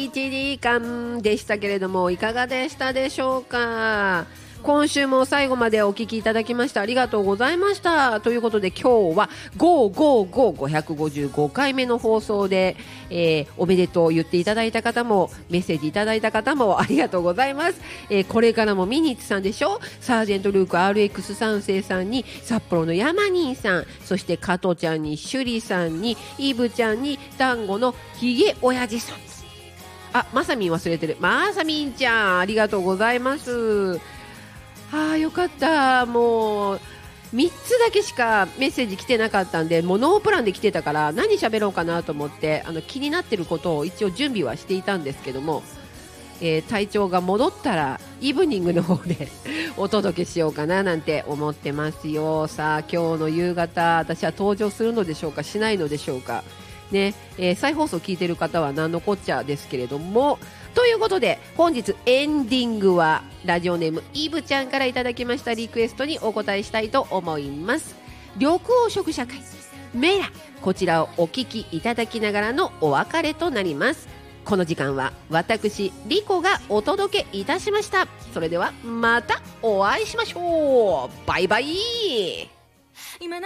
1時間でしたけれども、いかがでしたでしょうか。今週も最後までお聞きいただきましてありがとうございました。ということで今日は555回目の放送で、おめでとう言っていただいた方もメッセージいただいた方もありがとうございます。これからもミニッツさんでしょ、サージェントルーク RX3 世さんに、札幌のヤマニーさん、そして加トちゃんに、シュリさんに、イブちゃんに、団子のヒゲおやじさん、まさみん忘れてる、まさみんちゃんありがとうございます。よかった。もう3つだけしかメッセージ来てなかったんで、もうノープランで来てたから何喋ろうかなと思って、気になってることを一応準備はしていたんですけども、体調が戻ったらイブニングの方でお届けしようかななんて思ってますよ。さあ今日の夕方、私は登場するのでしょうか、しないのでしょうかね。再放送聞いてる方は何のこっちゃですけれども、ということで本日エンディングはラジオネームイブちゃんからいただきましたリクエストにお答えしたいと思います。緑黄色社会メラ、こちらをお聞きいただきながらのお別れとなります。この時間は私リコがお届けいたしました。それではまたお会いしましょう。バイバイ。